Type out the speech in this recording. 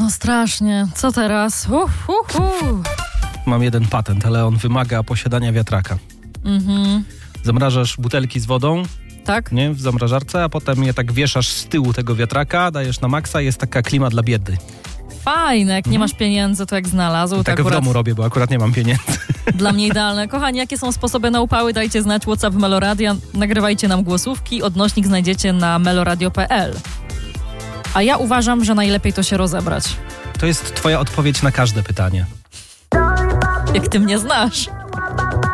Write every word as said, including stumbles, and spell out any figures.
No strasznie. Co teraz? Uf, uf, uf. Mam jeden patent, ale on wymaga posiadania wiatraka. Mhm. Zamrażasz butelki z wodą, Tak? nie, w zamrażarce, a potem je tak wieszasz z tyłu tego wiatraka, dajesz na maksa i jest taka klima dla biedy. Fajne, jak nie masz pieniędzy, to jak znalazł. To Tak w akurat domu robię, bo akurat nie mam pieniędzy. dla mnie idealne. Kochani, jakie są sposoby na upały? Dajcie znać. WhatsApp Meloradia. Nagrywajcie nam głosówki. Odnośnik znajdziecie na meloradio kropka p l. A ja uważam, że najlepiej to się rozebrać. To jest twoja odpowiedź na każde pytanie. Jak ty mnie znasz.